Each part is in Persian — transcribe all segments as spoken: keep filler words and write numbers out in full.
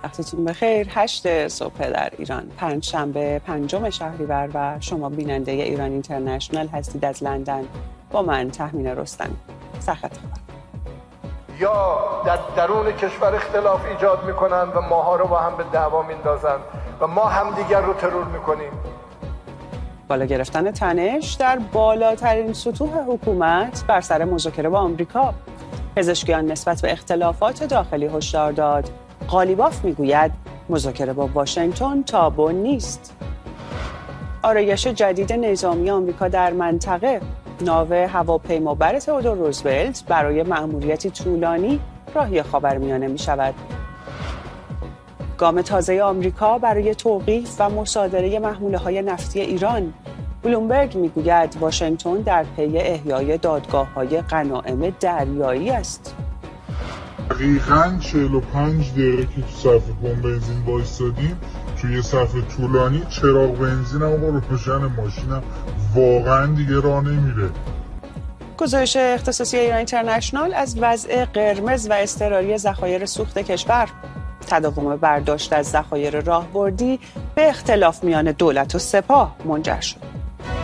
وقتتون بخیر. هشت صبح در ایران، پنج شنبه پنجم شهریور و شما بیننده ایران اینترنشنال هستید از لندن با من تهمین رستمی. سخت خبر. یا در درون کشور اختلاف ایجاد میکنن و ماها رو با هم به دعوا میندازن و ما همدیگر رو ترور میکنیم. بالا گرفتن تنش در بالاترین سطوح حکومت بر سر مذاکره با آمریکا. پزشکیان نسبت به اختلافات داخلی هشدار داد. قالیباف میگوید مذاکره با واشنگتن تابو نیست. آرایش جدید نظامی آمریکا در منطقه. ناو هواپیمابر تئودور روزولت برای مأموریتی طولانی راهی خاورمیانه می شود. گام تازه آمریکا برای توقیف و مصادره محموله‌های نفتی ایران. بلومبرگ میگوید واشنگتن در پی احیای دادگاه‌های غنایم دریایی است. دقیقاً چهل و پنج دقیقه که تو صف پمپ بنزین وایسادیم، توی صف طولانی چراغ بنزینم و روشن ماشینم واقعاً دیگه راه نمیره. گزارش اختصاصی ایران اینترنشنال از وضع قرمز و اضطراری ذخایر سوخت کشور. تداوم برداشت از ذخایر راهبردی به اختلاف میان دولت و سپاه منجر شد.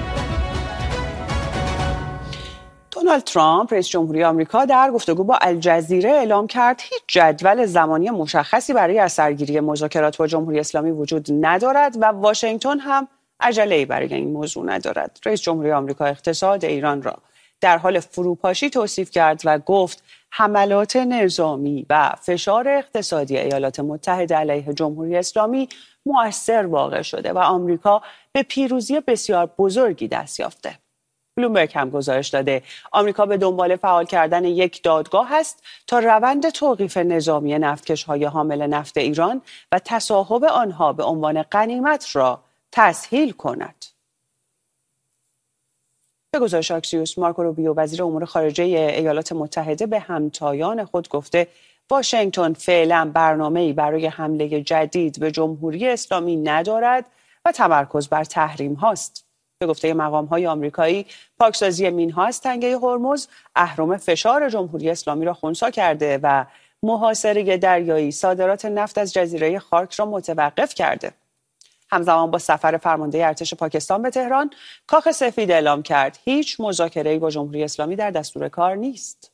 دونالد ترامپ رئیس جمهوری آمریکا در گفتگو با الجزیره اعلام کرد هیچ جدول زمانی مشخصی برای اثرگیری مذاکرات با جمهوری اسلامی وجود ندارد و واشنگتن هم عجله‌ای برای این موضوع ندارد. رئیس جمهوری آمریکا اقتصاد ایران را در حال فروپاشی توصیف کرد و گفت حملات نظامی و فشار اقتصادی ایالات متحده علیه جمهوری اسلامی مؤثر واقع شده و آمریکا به پیروزی بسیار بزرگی دست یافته. بلومبرگ هم گزارش داده آمریکا به دنبال فعال کردن یک دادگاه است تا روند توقیف نظامی نفتکش‌های حامل نفت ایران و تصاحب آنها به عنوان غنیمت را تسهیل کند. به گزارش آکسیوس، مارکو روبیو وزیر امور خارجه ایالات متحده به همتایان خود گفته واشنگتن فعلا برنامه‌ای برای حمله جدید به جمهوری اسلامی ندارد و تمرکز بر تحریم هاست. به گفته مقام‌های آمریکایی، پاکسازی مین‌ها از تنگه هرمز اهرم فشار جمهوری اسلامی را خنثی کرده و محاصره دریایی صادرات نفت از جزیره خارک را متوقف کرده. همزمان با سفر فرمانده ارتش پاکستان به تهران، کاخ سفید اعلام کرد هیچ مذاکره‌ای با جمهوری اسلامی در دستور کار نیست.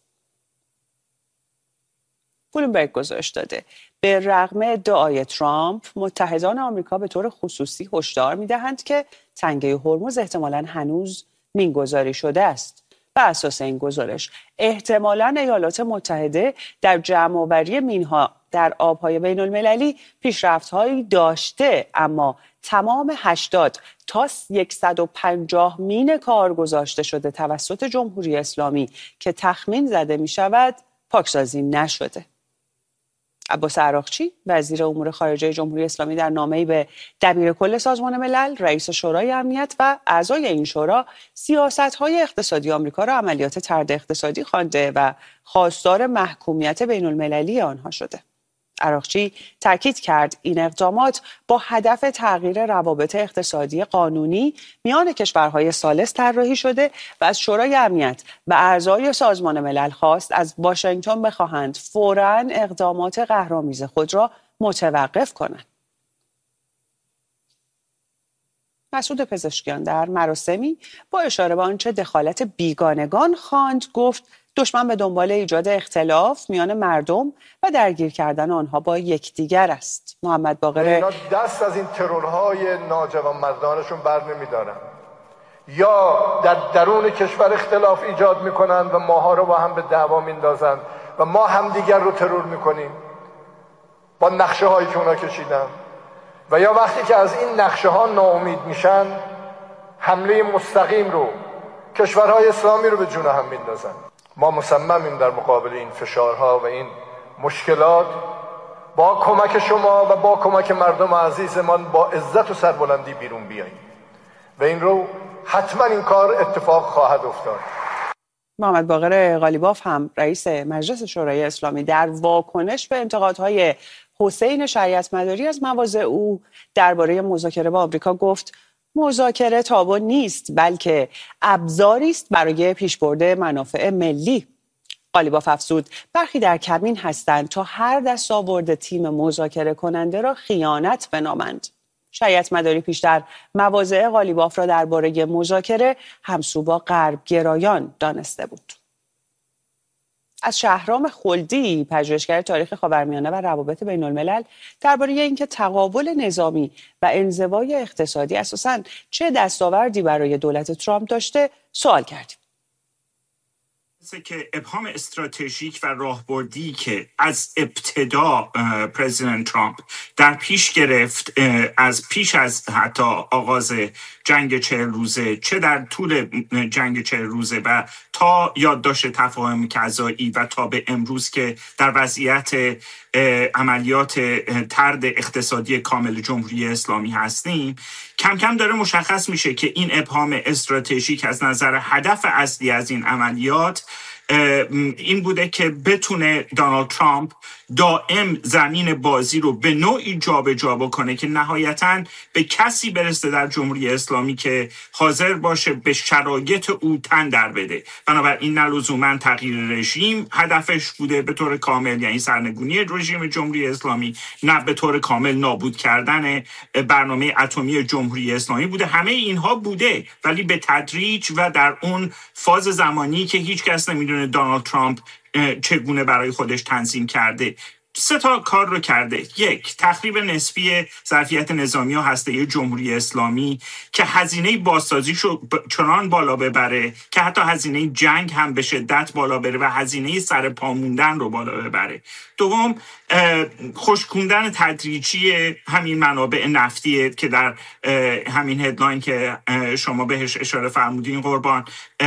بلومبرگ گزارش داده به رغم ادعای ترامپ، متحدان آمریکا به طور خصوصی هشدار می‌دهند که تنگه هرمز احتمالاً هنوز مینگذاری شده است. بر اساس این گزارش احتمالاً ایالات متحده در جمع‌آوری مین‌ها در آب‌های بین‌المللی پیشرفت‌هایی داشته، اما تمام هشتاد تا صد و پنجاه مین کار گذاشته شده توسط جمهوری اسلامی که تخمین زده می‌شود پاکسازی نشده. عباس عراقچی وزیر امور خارجه جمهوری اسلامی در نامه‌ای به دبیر کل سازمان ملل، رئیس شورای امنیت و اعضای این شورا سیاست‌های اقتصادی آمریکا را عملیات طرد اقتصادی خوانده و خواستار محکومیت بین‌المللی آنها شده. عراقچی تاکید کرد این اقدامات با هدف تغییر روابط اقتصادی قانونی میان کشورهای ثالث طراحی شده و از شورای امنیت و اعضای سازمان ملل خواست از واشنگتن بخواهند فوراً اقدامات قهرآمیز خود را متوقف کنند. مسعود پزشکیان در مراسمی با اشاره به آنچه دخالت بیگانگان خواند گفت دشمن به دنبال ایجاد اختلاف میان مردم و درگیر کردن آنها با یکدیگر است. محمد باقر اینا دست از این ترورهای ناجوانمردانشون بر نمیدارن، یا در درون کشور اختلاف ایجاد میکنن و ماها رو با هم به دعوا میندازن و ما همدیگر رو ترور میکنیم با نقشه هایی که اونا کشیدن، و یا وقتی که از این نقشه ها ناامید میشن حمله مستقیم رو کشورهای اسلامی رو به جون هم میندازن. ما مصممیم در مقابل این فشارها و این مشکلات با کمک شما و با کمک مردم عزیزمان با عزت و سربلندی بیرون بیاییم و این رو حتما این کار اتفاق خواهد افتاد. محمد باقر قالیباف هم رئیس مجلس شورای اسلامی در واکنش به انتقادهای حسین شریعت‌مداری از مواضع او درباره مذاکره با آمریکا گفت مذاکره تابو نیست، بلکه ابزاری است برای پیشبرد منافع ملی. قالیباف افزود برخی در کمین هستند تا هر دستاورد تیم مذاکره کننده را خیانت بنامند. شریعت مداری پیشتر مواضع قالیباف را درباره مذاکره همسو با غرب گرایان دانسته بود. از شهرام خلدی، پژوهشگر تاریخ خاورمیانه و روابط بین الملل، درباره اینکه تقابل نظامی و انزوای اقتصادی اساساً چه دستاوردی برای دولت ترامپ داشته سوال کردیم. که ابهام استراتژیک و راهبردی که از ابتدا پرزیدنت ترامپ در پیش گرفت، از پیش از حتی آغاز جنگ چهل روزه، چه در طول جنگ چهل روزه و تا یادداشت تفاهم کذایی و تا به امروز که در وضعیت عملیات طرد اقتصادی کامل جمهوری اسلامی هستیم، کم کم داره مشخص میشه که این ابهام استراتژیک از نظر هدف اصلی از این عملیات این بوده که بتونه دونالد ترامپ دائم زمین بازی رو به نوعی جابجا بکنه که نهایتاً به کسی برسه در جمهوری اسلامی که حاضر باشه به شرایط او تن در بده. بنابراین نه لزوماً تغییر رژیم هدفش بوده به طور کامل، یعنی سرنگونی رژیم جمهوری اسلامی، نه به طور کامل نابود کردن برنامه اتمی جمهوری اسلامی بوده. همه اینها بوده، ولی به تدریج و در اون فاز زمانی که هیچ کس نمیدونه دونالد ترامپ چگونه برای خودش تنظیم کرده، سه تا کار رو کرده. یک، تخریب نسبی ظرفیت نظامی و هسته‌ای جمهوری اسلامی که هزینه بازسازیش رو چنان بالا ببره که حتی هزینه جنگ هم به شدت بالا بره و هزینه سر پا موندن رو بالا ببره. دوم، خشکوندن تدریجی همین منابع نفتی که در همین هدلاین که شما بهش اشاره فرمودین قربان،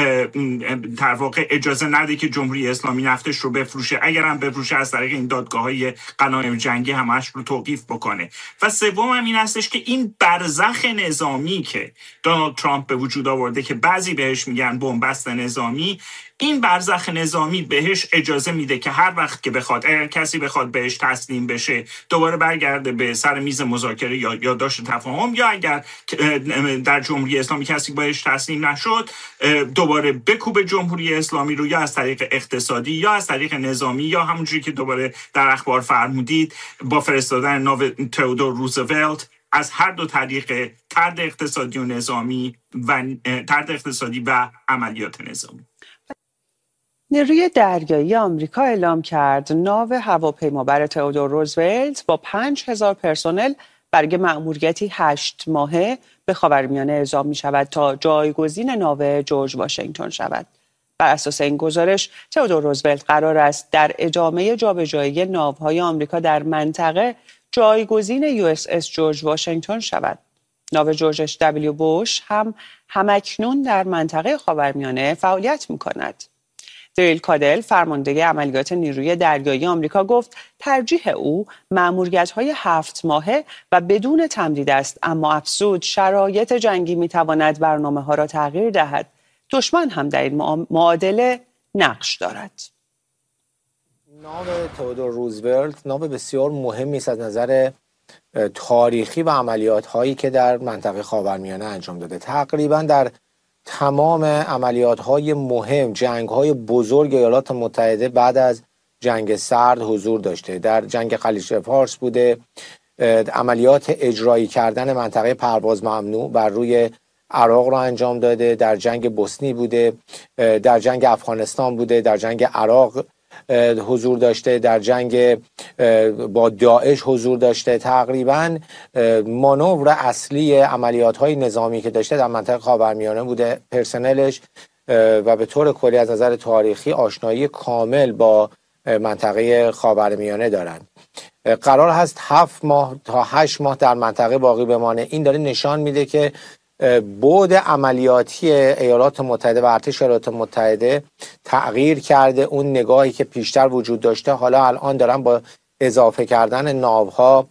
در واقع اجازه نده که جمهوری اسلامی نفتش رو بفروشه، اگر هم بفروشه از طریق این دادگاه‌های غنایم جنگی همش رو توقیف بکنه. و سوم هم این هستش که این برزخ نظامی که دونالد ترامپ به وجود آورده که بعضی بهش میگن بنبست نظامی، این برزخ نظامی بهش اجازه میده که هر وقت که بخواد، اگر کسی بخواد بهش تسلیم بشه، دوباره برگرده به سر میز مذاکره یا یادداشت تفاهم، یا اگر در جمهوری اسلامی کسی بهش تسلیم نشد، دوباره بکوبه جمهوری اسلامی رو، یا از طریق اقتصادی یا از طریق نظامی، یا همونجوری که دوباره در اخبار فرمودید با فرستادن ناو تئودور روزولت. از هر دو طریق، طرد اقتصادی و نظامی و طرد اقتصادی و عملیات نظامی. نیروی دریایی آمریکا اعلام کرد ناو هواپیمابر تئودور روزولت با پنج هزار پرسنل برای مأموریتی هشت ماهه به خاورمیانه اعزام می شود تا جایگزین ناو جورج واشنگتن شود. بر اساس این گزارش، تئودور روزولت قرار است در ادامه جابجایی ناوهای آمریکا در منطقه جایگزین یو اس اس جورج واشنگتن شود. ناو جورج اچ دبلیو بوش هم همکنون در منطقه خاورمیانه فعالیت می کند. دریل کادل، فرمانده عملیات نیروی دریایی آمریکا، گفت ترجیح او مأموریت‌های هفت ماهه و بدون تمدید است، اما افزود شرایط جنگی می‌تواند برنامه‌ها را تغییر دهد. دشمن هم در این معادله نقش دارد. ناو تئودور روزولت ناو بسیار مهمی است از نظر تاریخی و عملیات‌هایی که در منطقه خاورمیانه انجام داده. تقریباً در تمام عملیات‌های مهم، جنگ‌های بزرگ ایالات متحده بعد از جنگ سرد حضور داشته. در جنگ خلیج فارس بوده، عملیات اجرایی کردن منطقه پرواز ممنوع بر روی عراق را انجام داده، در جنگ بوسنی بوده، در جنگ افغانستان بوده، در جنگ عراق حضور داشته، در جنگ با داعش حضور داشته. تقریبا مانور اصلی عملیات های نظامی که داشته در منطقه خاورمیانه بوده. پرسنلش و به طور کلی از نظر تاریخی آشنایی کامل با منطقه خاورمیانه دارند. قرار هست هفت ماه تا هشت ماه در منطقه باقی بمانه. این داره نشان میده که بعد عملیاتی ایالات متحده و ارتش ایالات متحده تغییر کرده. اون نگاهی که پیشتر وجود داشته حالا الان دارن با اضافه کردن ناوها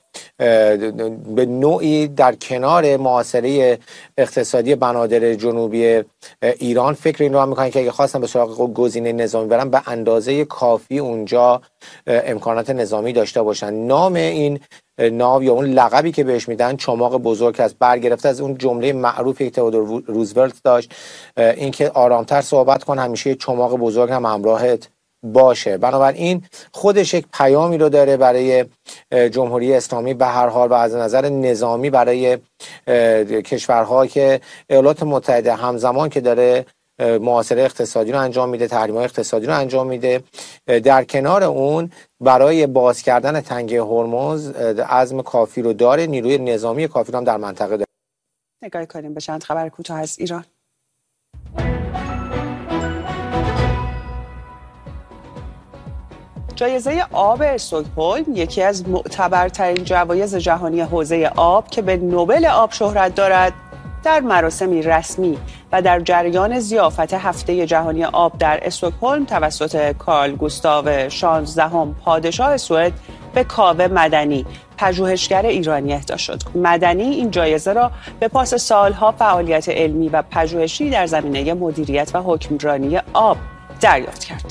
به نوعی در کنار محاصره اقتصادی بنادر جنوبی ایران فکر این رو هم میکنن که اگه خواستن به سراغ گزینه نظامی برن به اندازه کافی اونجا امکانات نظامی داشته باشن. نام این ناو یا اون لقبی که بهش میدن چماق بزرگ است، برگرفته از اون جمله معروفی که تئودور روزولت داشت، اینکه آرامتر صحبت کن، همیشه چماق بزرگ هم همراهت باشه. بنابراین خودش یک پیامی رو داره برای جمهوری اسلامی به هر حال و از نظر نظامی برای کشورها که ایالات متحده همزمان که داره محاصره اقتصادی رو انجام میده، تحریم‌های اقتصادی رو انجام میده، در کنار اون برای باز کردن تنگه هرمز عزم کافی رو داره، نیروی نظامی کافی رو هم در منطقه داره. نگاه کنیم به چند خبر کوتاه از ایران. جایزه آب استکهلم، یکی از معتبرترین جوایز جهانی حوزه آب که به نوبل آب شهرت دارد، در مراسمی رسمی و در جریان ضیافت هفته جهانی آب در استکهلم توسط کارل گوستاو شانزدهم پادشاه سوئد به کاوه مدنی، پژوهشگر ایرانی اهدا شد. مدنی این جایزه را به پاس سالها فعالیت علمی و پژوهشی در زمینه مدیریت و حکمرانی آب دریافت کرد.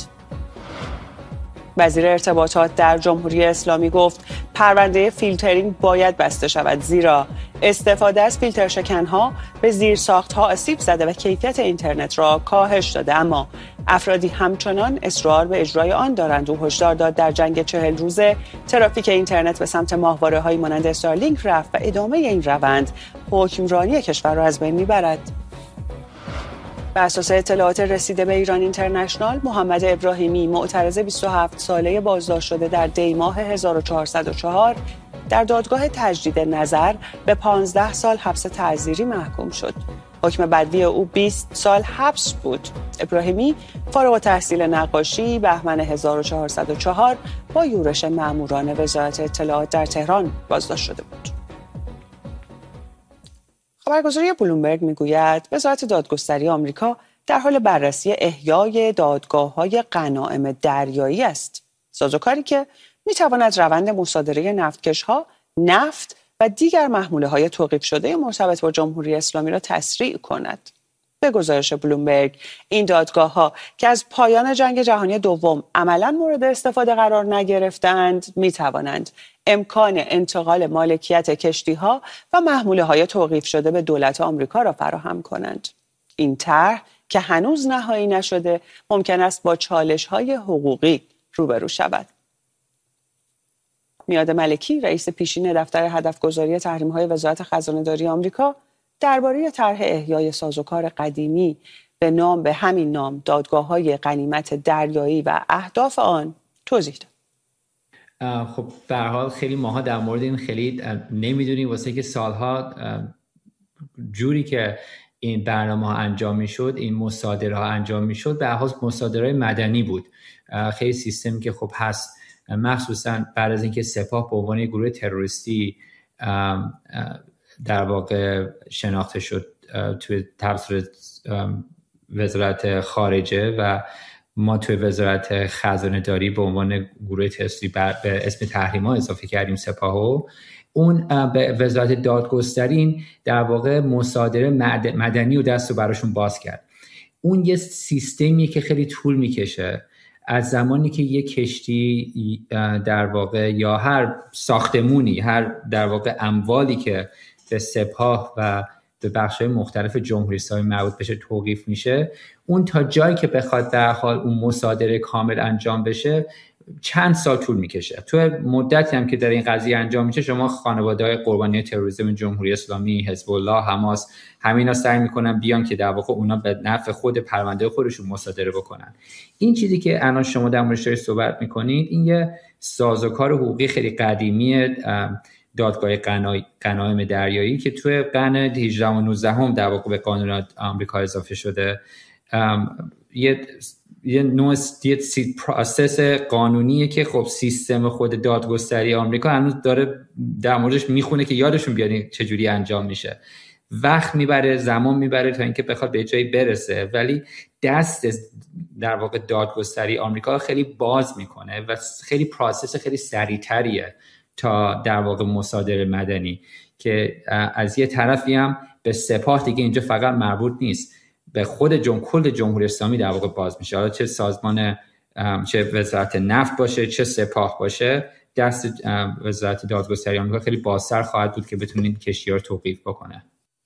وزیر ارتباطات در جمهوری اسلامی گفت پرونده فیلترینگ باید بسته شود، زیرا استفاده از فیلترشکنها به زیرساختها آسیب زده و کیفیت اینترنت را کاهش داده، اما افرادی همچنان اصرار به اجرای آن دارند. او هشدار داد در جنگ چهل روزه ترافیک اینترنت به سمت ماهواره‌های مانند استارلینک رفت و ادامه این روند حکمرانی کشور را از بین میبرد. بر اساس اطلاعات رسیده به ایران اینترنشنال، محمد ابراهیمی، معترض بیست و هفت ساله بازداشت شده در دی ماه هزار و چهارصد و چهار در دادگاه تجدید نظر به پانزده سال حبس تعزیری محکوم شد. حکم بدوی او بیست سال حبس بود. ابراهیمی فارغ التحصیل نقاشی بهمن هزار و چهارصد و چهار با یورش ماموران وزارت اطلاعات در تهران بازداشت شده بود. خبرگزاری بلومبرگ میگوید وزارت دادگستری آمریکا در حال بررسی احیای دادگاه‌های غنایم دریایی است. سازوکاری که میتواند روند مصادره نفتکش‌ها، نفت و دیگر محموله‌های توقیف شده مرتبط با جمهوری اسلامی را تسریع کند. به گزارش بلومبرگ، این دادگاه‌ها که از پایان جنگ جهانی دوم عملاً مورد استفاده قرار نگرفتند، می‌توانند امکان انتقال مالکیت کشتی‌ها و محموله‌های توقیف شده به دولت آمریکا را فراهم کنند. این طرح که هنوز نهایی نشده، ممکن است با چالش‌های حقوقی روبرو شود. میاد ملکی، رئیس پیشین دفتر هدفگذاری تحریم‌های وزارت خزانه‌داری آمریکا، درباره طرح احیای سازوکار قدیمی به نام به همین نام دادگاه‌های غنیمت دریایی و اهداف آن توضیح داد. خب به هر حال خیلی ماها در مورد این خیلی نمیدونیم، واسه که سالها جوری که این برنامه ها انجام میشد، این مصادره ها انجام میشد، به هر حال مصادره مدنی بود. خیلی سیستمی که خب هست، مخصوصا بعد از اینکه سپاه به عنوان گروه تروریستی در واقع شناخته شد توی توسط وزارت خارجه و ما توی وزارت خزانه داری به عنوان گروه تروریستی به اسم تحریم‌ها اضافه کردیم سپاهو. اون به وزارت دادگستری در واقع مصادره مدنی و دست رو براشون باز کرد. اون یه سیستمی که خیلی طول میکشه، از زمانی که یک کشتی در واقع یا هر ساختمونی، هر در واقع اموالی که به سپاه و به بخش‌های مختلف جمهوری اسلامی مربوط بشه توقیف میشه، اون تا جایی که بخواد در حال اون مصادره کامل انجام بشه چند سال طول میکشه. تو مدتی هم که در این قضیه انجام میشه، شما خانواده‌های قربانی تروریسم جمهوری اسلامی، حزب الله، حماس، همینا سعی میکنن بیان که در واقع اونا به نفع خود پرونده خودشون مصادره بکنن. این چیزی که الان شما در موردش صحبت میکنید، این یه سازوکار حقوقی خیلی قدیمی دادگاه غنایم دریایی که توی قرن هجدهم و نوزدهم در واقع به قانون آمریکا اضافه شده. یه یه نوع پروسس قانونیه که خب سیستم خود دادگستری آمریکا هنوز داره در موردش میخونه که یادشون بیاد چجوری انجام میشه. وقت میبره، زمان میبره تا اینکه بخواد به جایی برسه، ولی دست در واقع دادگستری آمریکا خیلی باز میکنه و خیلی پروسس خیلی سریعتریه تا در واقع مصادره مدنی که از یه طرفی هم به سپاه دیگه اینجا فقط مربوط نیست، به خود جمهور کل جمهوری اسلامی در واقع باز میشه. حالا چه سازمان، چه وزارت نفت باشه، چه سپاه باشه، دست وزارت دادگستری آمریکا خیلی بازتر خواهد بود که بتونید کشتی‌ها رو توقیف بکنه.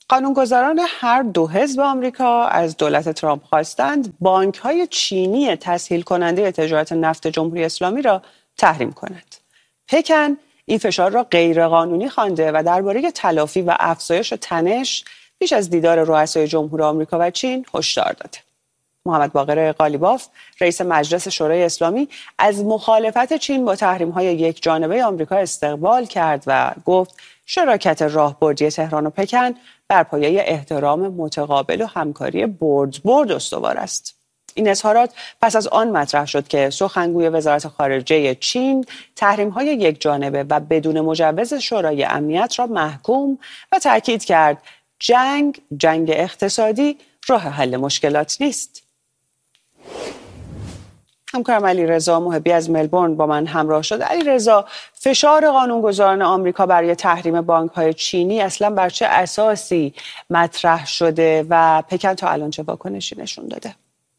قانونگذاران هر دو حزب آمریکا از دولت ترامپ خواستند بانک‌های چینی تسهیل کننده تجارت نفت جمهوری اسلامی را تحریم کند. پکن این فشار را غیرقانونی خوانده و درباره تلافی و افزایش تنش پیش از دیدار رؤسای جمهور آمریکا و چین هشدار داده. محمد باقر قالیباف رئیس مجلس شورای اسلامی از مخالفت چین با تحریم‌های یک جانبه آمریکا استقبال کرد و گفت شراکت راهبردی تهران و پکن بر پایه احترام متقابل و همکاری برد برد استوار است. این اظهارات پس از آن مطرح شد که سخنگوی وزارت خارجه چین تحریم‌های یک جانبه و بدون مجوز شورای امنیت را محکوم و تاکید کرد جنگ جنگ اقتصادی راه حل مشکلات نیست. همکارم علیرضا محبی از ملبورن با من همراه شد. علیرضا، فشار قانونگذاران آمریکا برای تحریم بانک‌های چینی اصلا بر چه اساسی مطرح شده و پکن تا الان چه واکنشی نشون داده؟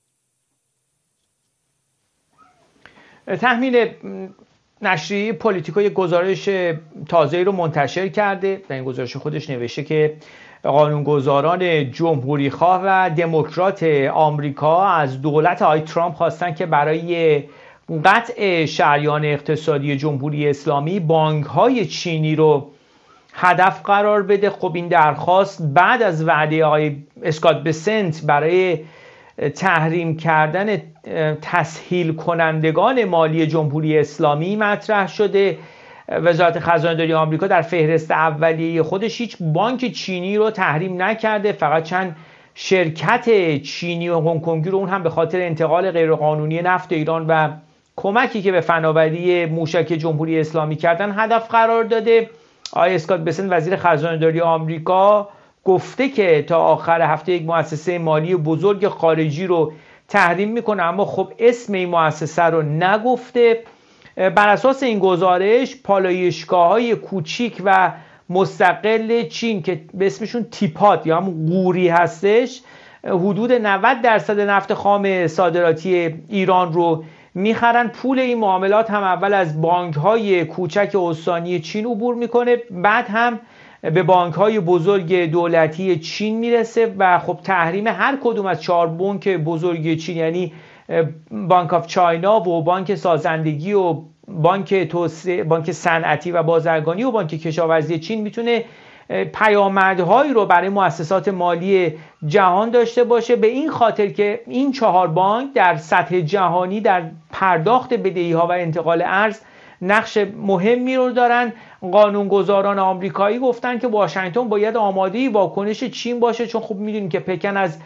تحمیل نشریه پولیتیکو یک گزارش تازه‌ای رو منتشر کرده. در این گزارش خودش نوشته که قانونگذاران جمهوری خواه و دموکرات آمریکا از دولت آقای ترامپ خواستن که برای قطع شریان اقتصادی جمهوری اسلامی بانک‌های چینی رو هدف قرار بده. خب این درخواست بعد از وعده آقای اسکات بسنت برای تحریم کردن تسهیل کنندگان مالی جمهوری اسلامی مطرح شده. وزارت خزانه‌داری آمریکا در فهرست اولیه خودش هیچ بانک چینی رو تحریم نکرده، فقط چند شرکت چینی و هنگ کنگی رو، اون هم به خاطر انتقال غیرقانونی نفت ایران و کمکی که به فناوری موشک جمهوری اسلامی کردن هدف قرار داده. آقای اسکات بسنت وزیر خزانه‌داری آمریکا گفته که تا آخر هفته یک مؤسسه مالی بزرگ خارجی رو تحریم میکنه، اما خب اسم این مؤسسه رو نگفته. بر اساس این گزارش پالایشگاه‌های کوچیک و مستقل چین که به اسمشون تیپات یا همون قوری هستش حدود نود درصد نفت خام صادراتی ایران رو میخرن. پول این معاملات هم اول از بانک‌های کوچک استانی چین عبور میکنه، بعد هم به بانک‌های بزرگ دولتی چین میرسه و خب تحریم هر کدوم از چهار بانک بزرگ چین، یعنی بانک آف چاینا و بانک سازندگی و بانک توسعه، بانک صنعتی و بازرگانی و بانک کشاورزی چین میتونه پیامدهایی رو برای مؤسسات مالی جهان داشته باشه، به این خاطر که این چهار بانک در سطح جهانی در پرداخت بدهی‌ها و انتقال ارز نقش مهمی رو دارن. قانونگذاران آمریکایی گفتن که واشنگتن باید آماده واکنش چین باشه، چون خوب میدونیم که پکن از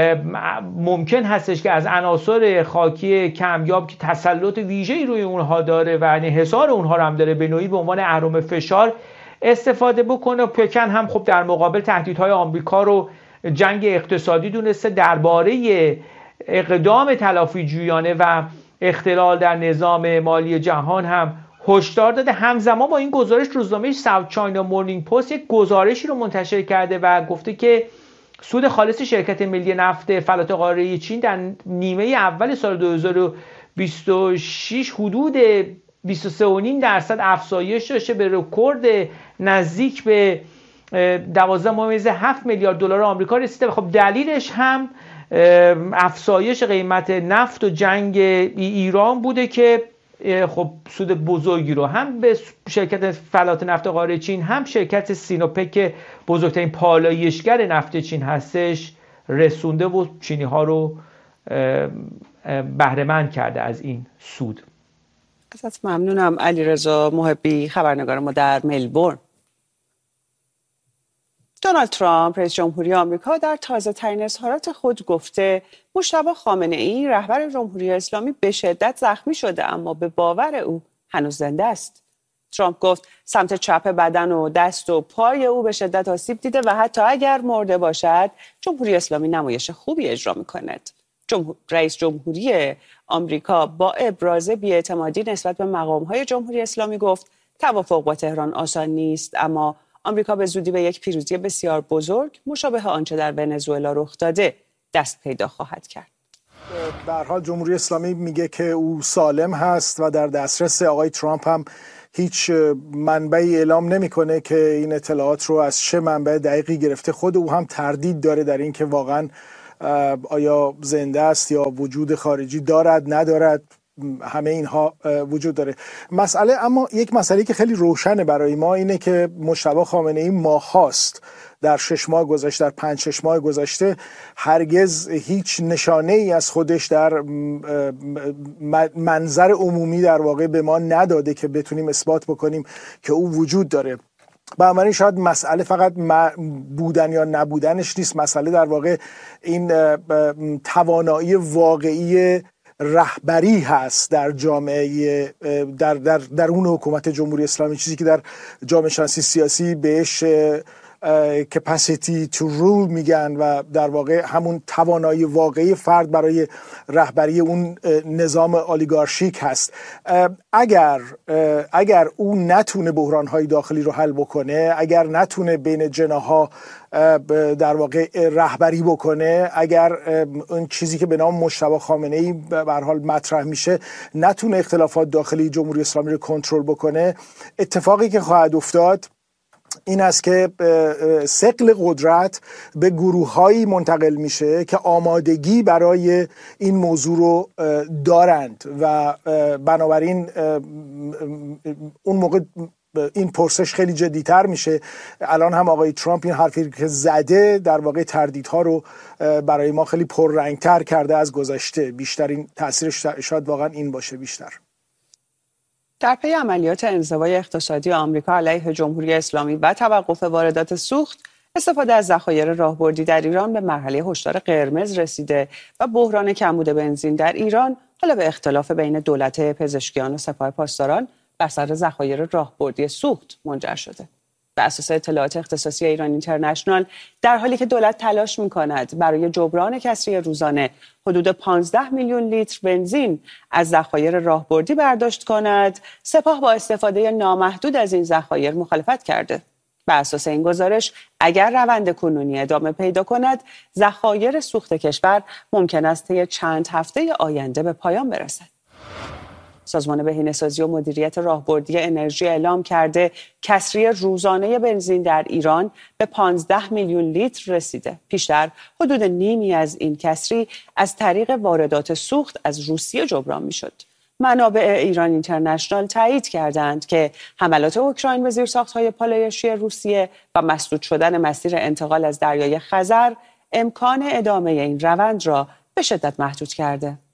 ممکن هستش که از عناصر خاکی کمیاب که تسلط ویژه‌ای روی اونها داره و انحصار اونها رو هم داره به نوعی به عنوان اهرم فشار استفاده بکنه. پکن هم خب در مقابل تهدیدهای آمریکا رو جنگ اقتصادی دونسته، درباره اقدام تلافی جویانه و اختلال در نظام مالی جهان هم هشدار داده. همزمان با این گزارش روزنامه ساوت چاینا مورنینگ پست یک گزارشی رو منتشر کرده و گفته که سود خالص شرکت ملی نفت فلات قاره چین در نیمه اول سال دو هزار و بیست و شش حدود بیست و سه و نیم درصد افزایش داشته، به رکورد نزدیک به دوازده ممیز هفت میلیارد دلار آمریکا رسیده. خب دلیلش هم افزایش قیمت نفت و جنگ ایران بوده که خب سود بزرگی رو هم به شرکت فلات نفت قاره چین هم شرکت سینوپک که بزرگترین پالایشگر نفت چین هستش رسونده و چینی ها رو بهره مند کرده از این سود. ازت ممنونم علیرضا محبی، خبرنگار ما در ملبورن. دونالد ترامپ رئیس جمهوری آمریکا در تازه ترین اظهارات خود گفته مجتبی خامنه‌ای رهبر جمهوری اسلامی به شدت زخمی شده اما به باور او هنوز زنده است. ترامپ گفت سمت چپ بدن و دست و پای او به شدت آسیب دیده و حتی اگر مرده باشد جمهوری اسلامی نمایش خوبی اجرا می‌کند. جمهور... رئیس جمهوری آمریکا با ابراز بی‌اعتمادی نسبت به مقام‌های جمهوری اسلامی گفت توافق با تهران آسان نیست، اما آمریکا به زودی به یک پیروزی بسیار بزرگ مشابه آنچه در ونزوئلا رخ داده دست پیدا خواهد کرد. به هر حال جمهوری اسلامی میگه که او سالم هست و در دسترس آقای ترامپ هم هیچ منبعی اعلام نمیکنه که این اطلاعات رو از چه منبع دقیقی گرفته. خود او هم تردید داره در این که واقعا آیا زنده است یا وجود خارجی دارد ندارد. همه اینها وجود داره. مسئله اما یک مسئله که خیلی روشنه برای ما اینه که مجتبی خامنه‌ای ماهاست در شش ماه گذشته، در پنج شش ماه گذشته هرگز هیچ نشانه ای از خودش در منظر عمومی در واقع به ما نداده که بتونیم اثبات بکنیم که او وجود داره. بنابراین شاید مسئله فقط بودن یا نبودنش نیست، مسئله در واقع این توانایی واقعی رهبری هست در جامعه در در درون حکومت جمهوری اسلامی، چیزی که در جامعه شناسی سیاسی بهش capacity to rule میگن و در واقع همون توانایی واقعی فرد برای رهبری اون نظام اولیگارشیک هست. اگر اگر او نتونه بحران‌های داخلی رو حل بکنه، اگر نتونه بین جناح‌ها در واقع رهبری بکنه، اگر اون چیزی که به نام مجتبی خامنه‌ای به هر حال مطرح میشه نتونه اختلافات داخلی جمهوری اسلامی رو کنترل بکنه، اتفاقی که خواهد افتاد این است که ثقل قدرت به گروه‌هایی منتقل میشه که آمادگی برای این موضوع رو دارند و بنابراین اون موقع این پرسش خیلی جدی‌تر میشه. الان هم آقای ترامپ این حرفی که زده در واقع تردیدها رو برای ما خیلی پررنگ‌تر کرده از گذشته. بیشترین تاثیرش شاید واقعا این باشه بیشتر. در پی عملیات انزوای اقتصادی آمریکا علیه جمهوری اسلامی و توقف واردات سوخت، استفاده از ذخایر راهبردی در ایران به مرحله هشدار قرمز رسیده و بحران کمبود بنزین در ایران حالا به اختلاف بین دولت پزشکیان و سپاه پاسداران بر سر ذخایر راهبردی سوخت منجر شده. بر اساس اطلاعات اختصاصی ایران اینترنشنال، در حالی که دولت تلاش می‌کند برای جبران کسری روزانه حدود پانزده میلیون لیتر بنزین از ذخایر راهبردی برداشت کند، سپاه با استفاده نامحدود از این ذخایر مخالفت کرده. بر اساس این گزارش، اگر روند کنونی ادامه پیدا کند، ذخایر سوخت کشور ممکن است طی چند هفته آینده به پایان برسد. سازمان بهینه‌سازی و مدیریت راهبردی انرژی اعلام کرده کسری روزانه بنزین در ایران به پانزده میلیون لیتر رسیده. پیشتر حدود نیمی از این کسری از طریق واردات سوخت از روسیه جبران می‌شد. منابع ایران اینترنشنال تایید کردند که حملات اوکراین به زیرساخت‌های پالایشی روسیه و مسدود شدن مسیر انتقال از دریای خزر امکان ادامه این روند را به شدت محدود کرده.